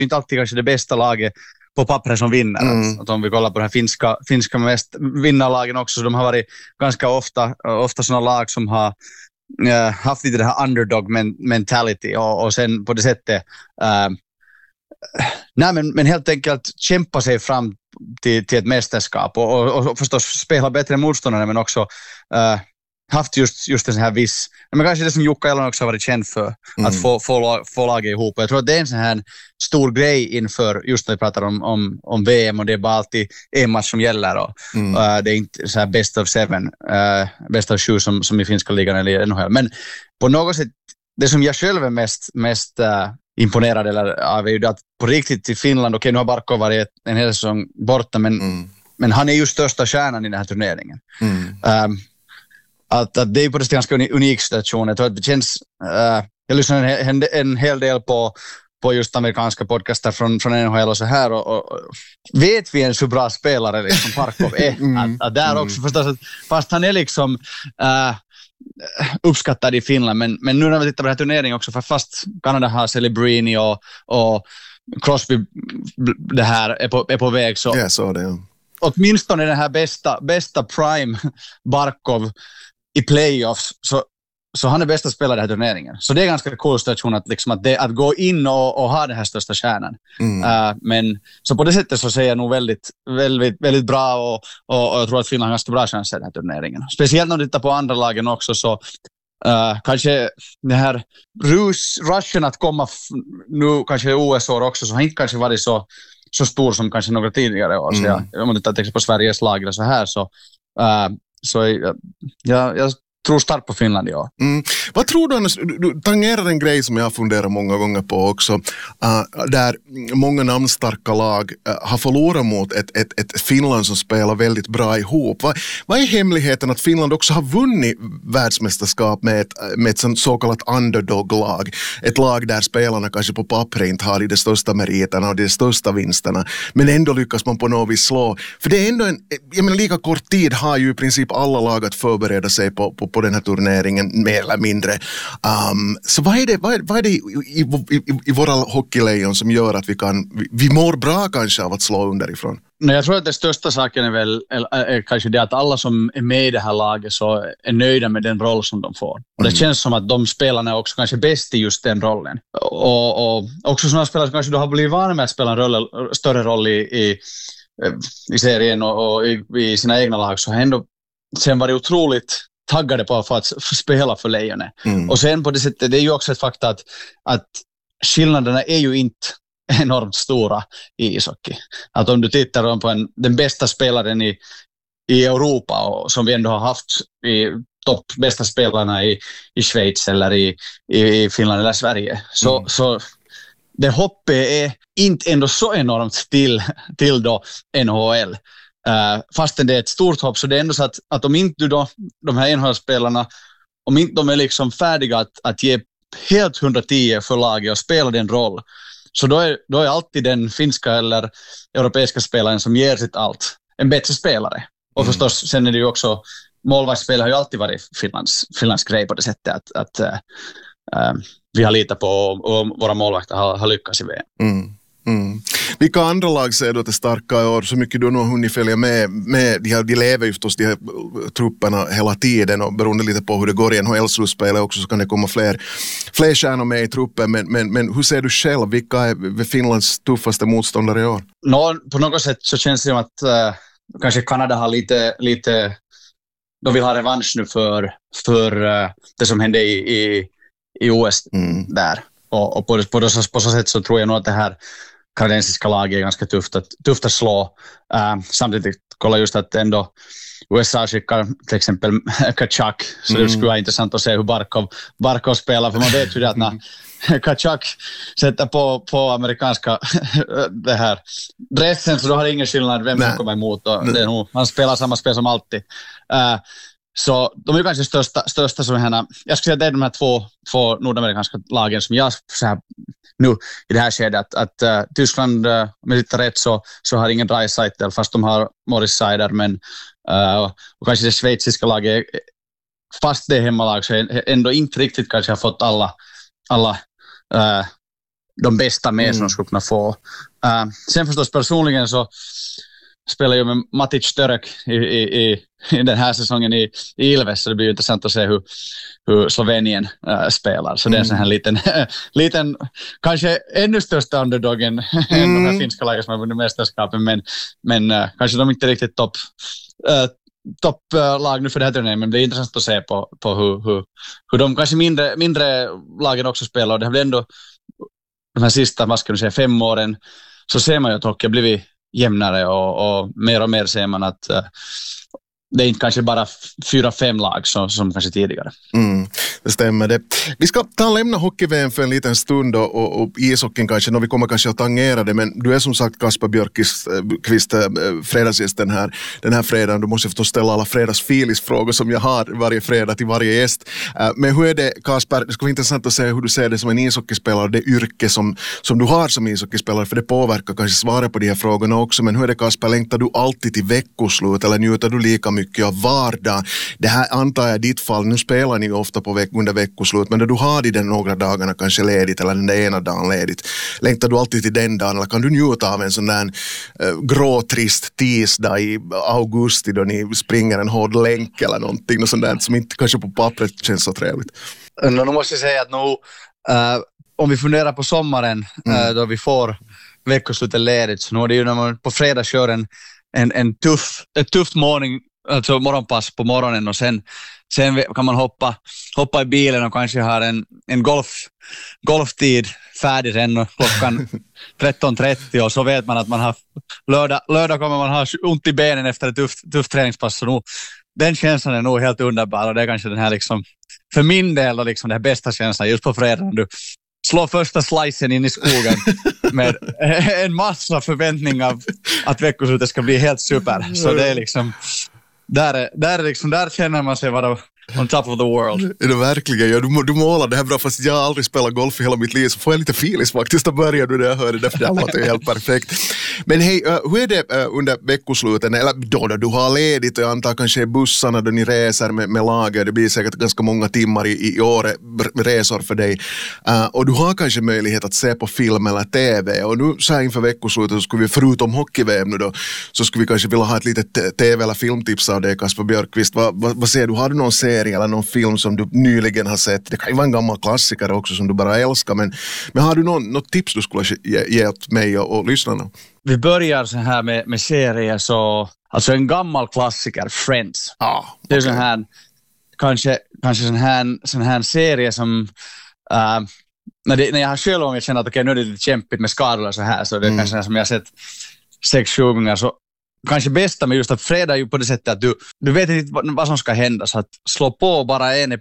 inte alltid kanske det bästa laget på pappret som vinner. Att om vi kollar på de här finska mest vinnarlagen också, så de har varit ganska ofta sådana lag som har haft lite det här underdog mentality och sen på det sättet men helt enkelt kämpa sig fram till ett mästerskap och förstås spela bättre motståndare, men också haft just en sån här viss, men kanske det som Jukka Elon också har varit känd för, att få laget ihop. Jag tror att det är en sån här stor grej inför, just när vi pratar om VM, och det är bara alltid en match som gäller, och det är inte så här best of 7, best of 7 som i finska ligan eller NHL. Men på något sätt, det som jag själv är mest imponerad av är ju att på riktigt i Finland, okej, nu har Barkov varit en hel säsong borta, men han är ju största stjärnan i den här turneringen. Att det är på det ganska unik situation. Jag tror att det känns, jag lyssnar en hel del på just amerikanska podcaster från NHL och så här, och vet vi ens hur bra spelare liksom Barkov är? Att där också förstås, att fast han är liksom uppskattad i Finland, men nu när vi tittar på den här turneringen också, för fast Kanada har Celebrini och Crosby det här är på väg, så jag sa det, ja. Åtminstone den här bästa prime Barkov i playoffs, så han är bästa spelare i den här turneringen. Så det är ganska cool situation att gå in och ha den här största stjärnan. Men så på det sättet så ser jag nog väldigt, väldigt, väldigt bra, och jag tror att Finland har ganska bra chanser i den här turneringen. Speciellt när du tittar på andra lagen också, så kanske det här rushen att komma nu kanske OS-år också, så har inte kanske varit så stor som kanske några tidigare år. Så om man tittar till exempel på Sveriges lag eller så här, så jag tror starkt på Finland i år. Vad tror du annars? Du tangerar en grej som jag har funderat många gånger på också, där många namnstarka lag har förlorat mot ett Finland som spelar väldigt bra ihop. Vad är hemligheten att Finland också har vunnit världsmästerskap med ett så kallat underdog-lag? Ett lag där spelarna kanske på pappret inte har de största meriterna och de största vinsterna, men ändå lyckas man på något vis slå. För det är ändå lika kort tid har ju i princip alla lag att förbereda sig på den här turneringen, mer eller mindre. Så vad är det i våra hockeylejon som gör att vi mår bra kanske av att slå underifrån? Nej, jag tror att den största saken är kanske det att alla som är med i det här laget så är nöjda med den roll som de får. Och det känns som att de spelarna är också kanske bäst i just den rollen. Och också sådana spelare som kanske då har blivit vana med att spela en större roll i serien och i sina egna lag, så har ändå sen varit otroligt taggade på för att spela för Lejonet. Och sen på det sättet, det är ju också ett faktum att skillnaderna är ju inte enormt stora i ishockey. Att om du tittar på den bästa spelaren i Europa, och som vi ändå har haft i topp bästa spelarna i Schweiz eller i Finland eller Sverige, så det hoppet är inte ändå så enormt till då NHL. Fastän det är ett stort hopp, så det är ändå så att om inte då, de här NHL-spelarna, om inte de är liksom färdiga att ge helt 110 för laget och spela den roll, så då är alltid den finska eller europeiska spelaren som ger sitt allt en bättre spelare. Och förstås, sen är det ju också, målvaktsspel har ju alltid varit Finlands grej på det sättet att vi har litat på, och våra målvakter har lyckats i VM. Vilka andra lag ser du att är starka i år? Så mycket du nog har hunnit följa med de lever ju förstås de här trupperna hela tiden, och beroende lite på hur det går i NHL-slutspelet också, så kan det komma fler stjärnor med i truppen, men hur ser du själv? Vilka är Finlands tuffaste motståndare i år? På något sätt så känns det som att kanske Kanada har lite de vill ha revansch nu för det som hände i OS där, och på så sätt så tror jag nog att det här kanadensiska laget är ganska tufft att slå. Samtidigt kolla just att ändå USA skickar till exempel Tkachuk, så det skulle vara intressant att se hur Barkov spelar, för man vet ju det att när Tkachuk sätter på amerikanska det här dressen, så då har det ingen skillnad vem som kommer emot, och det är nog, han spelar samma spel som alltid. Så de är ju kanske största som henne. Jag skulle säga att det är de här två nordamerikanska lagen som jag så här, nu i det här skedet att Tyskland, om jag tittar rätt så har ingen Draisaitl, fast de har Morris Seider, men och kanske det schweiziska laget, fast det är hemmalag, så ändå inte riktigt kanske har fått alla de bästa med som de skulle kunna få. Sen förstås personligen så spelar jag med Matic Störök i den här säsongen i Ilves, så det blir ju intressant att se hur Slovenien spelar. Så det är en sån här liten kanske ännu största underdogen än de här finska lagen som har vunnit mästerskapen, men kanske de inte riktigt topplag nu för det här turneringen, men det är intressant att se på hur de kanske mindre lagen också spelar, och det har blivit ändå de här sista, vad ska du säga, 5 åren, så ser man ju att hockey har blivit jämnare och mer ser man att det är inte kanske bara 4-5 lag som kanske tidigare. Det stämmer det. Vi ska lämna hockey-VM för en liten stund och ishockeyn kanske, när vi kommer kanske att tangera det, men du är som sagt Kasper Björkqvist, fredagsgäst den här fredagen. Du måste förstås ställa alla fredagsfilisfrågor som jag har varje fredag till varje gäst. Men hur är det, Kasper, det skulle vara intressant att se hur du ser det som en ishockeyspelare, det yrke som du har som ishockeyspelare, för det påverkar kanske svaret på de här frågorna också. Men hur är det, Kasper, längtar du alltid till veckoslut eller njuter du lika mycket av vardag? Det här antar jag i ditt fall, nu spelar ni ju ofta under veckoslut, men när du har den några dagarna kanske ledigt eller den där ena dagen ledigt, längtar du alltid till den dagen, eller kan du njuta av en sån där gråtrist tisdag i augusti då ni springer en hård länk eller någonting och sånt där som inte kanske på pappret känns så trevligt? Nu måste jag säga att om vi funderar på sommaren då vi får veckoslutet ledigt, så nu är det ju när man på fredag kör en tuff morgon, alltså morgonpass på morgonen, och sen kan man hoppa i bilen och kanske ha en golftid färdig redan klockan 13.30, och så vet man att man har lördag kommer man ha ont i benen efter ett tufft träningspass, så nu, den känslan är nog helt underbar, och det är kanske den här liksom, för min del då, liksom det här bästa känslan just på fredag, du slår första slicen in i skogen med en massa förväntning av att veckoslutet ska bli helt super. Så det är liksom där känner man sig vara on top of the world. Är det verkligen? Ja, du målar det här bra, fast jag har aldrig spelat golf i hela mitt liv, så får jag lite filis faktiskt att börja nu när jag hör det, därför det låter helt perfekt. Men hej, hur är det under veckosluten, eller då du har ledigt, och jag antar kanske bussarna då ni reser med lager, det blir säkert ganska många timmar i året resor för dig, och du har kanske möjlighet att se på film eller tv, och nu så här inför veckoslutet så skulle vi, förutom hockey-VM nu då, så skulle vi kanske vilja ha ett litet tv- eller filmtips av dig, Kasper Björkqvist. Vad säger du, har du någon serie eller någon film som du nyligen har sett? Det kan ju vara en gammal klassiker också som du bara älskar, men har du något tips du skulle ge åt mig och lyssnarna? Vi börjar så här med serier, så alltså en gammal klassiker, Friends. Okay. Det är sån här kanske sån här serie som när jag har själv om jag känner att okej, nu är det lite kämpigt med skador och så här, så det är kanske som jag har sett 6-7 gånger, så kanske bästa med just att fredag är ju på det sättet att du vet inte vad som ska hända, så att slå på bara ett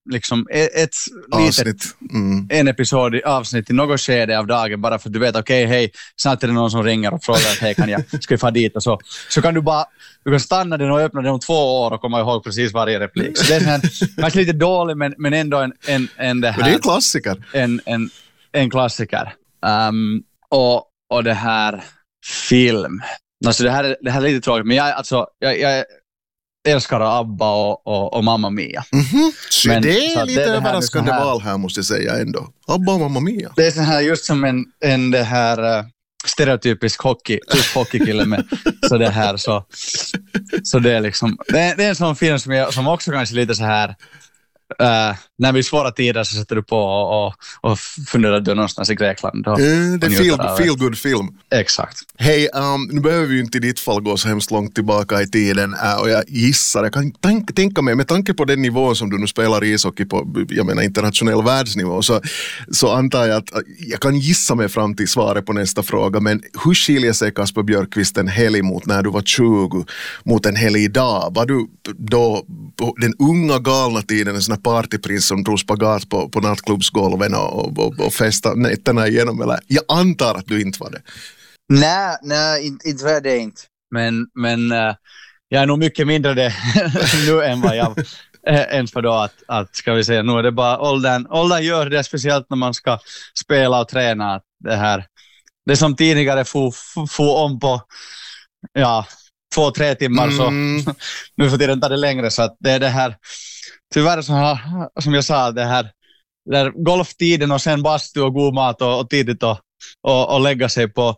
litet en episod i avsnitt i något skede av dagen, bara för att du vet okej, hej, snart är det någon som ringer och frågar att hej, ska jag få dit, och så kan du kan stanna den och öppna den om 2 år och komma ihåg precis varje replik. Så det är här, kanske lite dålig, men ändå en det här, men det är en klassiker. En klassiker. Och det här film. Alltså det här är lite tråkigt, men jag älskar ABBA och Mamma Mia. Så men, det är lite överraskande val här, måste jag säga ändå. ABBA och Mamma Mia. Det är så här, just som en det här stereotypisk hockeykille med så det här, så det är liksom det är en sån film som också kanske lite så här när vi är svåra tider så sätter du på och funderar att du är någonstans i Grekland. Det är feel good film. Exakt. Hej, nu behöver vi ju inte i ditt fall gå så hemskt långt tillbaka i tiden, och jag gissar, jag kan tänka mig, med tanke på den nivå som du nu spelar ishockey på, jag menar internationell världsnivå, så antar jag att jag kan gissa mig fram till svaret på nästa fråga, men hur skiljer sig Kasper Björkqvist en helg mot när du var 20 mot en helg idag? Var du då på den unga galna tiden en sån här partyprins som drog spagat på nattklubbsgolven och festade nätterna igenom, eller? Jag antar att du inte var det. Nej, inte var det inte. Men jag är nog mycket mindre det nu än vad jag ens för då att ska vi säga, nu är det bara åldern gör det, speciellt när man ska spela och träna, att det som tidigare få om på 2-3 timmar, så nu för tiden tar det längre, så att det är det här tyvärr som jag sa, det här där golftiden och sen bastu och god mat och tidigt och lägga sig på